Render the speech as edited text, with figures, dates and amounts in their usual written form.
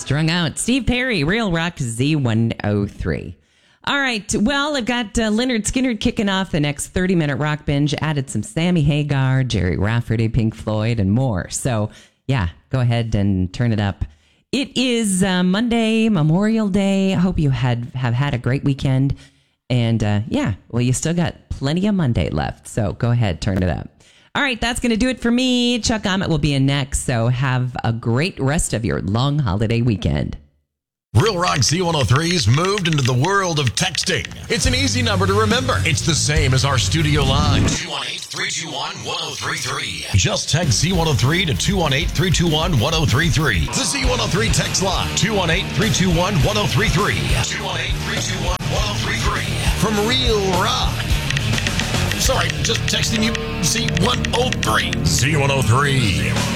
Strung Out. Steve Perry, Real Rock Z103. All right. Well, I've got Leonard Skinner kicking off the next 30-minute rock binge. Added some Sammy Hagar, Jerry Rafferty, Pink Floyd, and more. So, yeah, go ahead and turn it up. It is Monday, Memorial Day. I hope you have had a great weekend. And, you still got plenty of Monday left. So go ahead, turn it up. All right, that's going to do it for me. Chuck Ahmet will be in next. So have a great rest of your long holiday weekend. Real Rock Z103's moved into the world of texting. It's an easy number to remember. It's the same as our studio line. 218-321-1033. Just text Z103 to 218-321-1033. The Z103 text line. 218-321-1033. 218-321-1033. From Real Rock. Sorry, just texting you Z103. Z103.